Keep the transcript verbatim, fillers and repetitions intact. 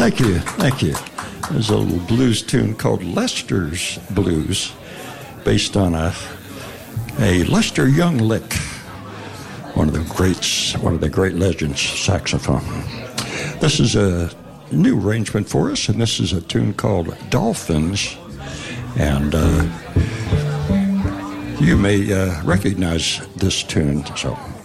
Thank you, thank you. There's a little blues tune called Lester's Blues, based on a a Lester Young lick, one of the greats, one of the great legends, saxophone. This is a new arrangement for us, and this is a tune called Dolphins, and uh, you may uh, recognize this tune, so